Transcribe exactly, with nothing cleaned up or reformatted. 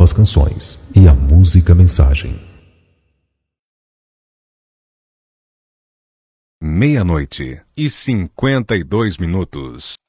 novas canções e a música mensagem. Meia-noite e cinquenta e dois minutos.